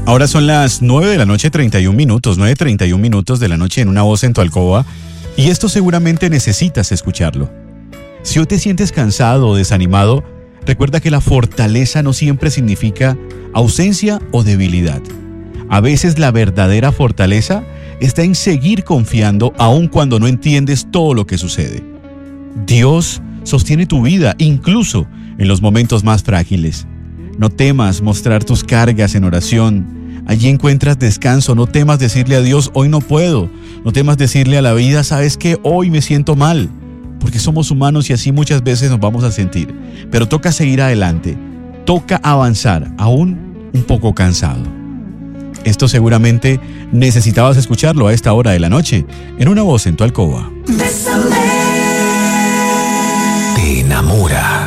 Ahora son las 9 de la noche, 31 minutos, 9:31 minutos de la noche en Una Voz en tu alcoba, y esto seguramente necesitas escucharlo. Si hoy te sientes cansado o desanimado, recuerda que la fortaleza no siempre significa ausencia o debilidad. A veces la verdadera fortaleza está en seguir confiando aun cuando no entiendes todo lo que sucede. Dios sostiene tu vida incluso en los momentos más frágiles. No temas mostrar tus cargas en oración. Allí encuentras descanso. No temas decirle a Dios, hoy no puedo. No temas decirle a la vida, ¿sabes qué? Hoy me siento mal. Porque somos humanos y así muchas veces nos vamos a sentir. Pero toca seguir adelante. Toca avanzar, aún un poco cansado. Esto seguramente necesitabas escucharlo a esta hora de la noche, en Una Voz en tu alcoba. Te enamora.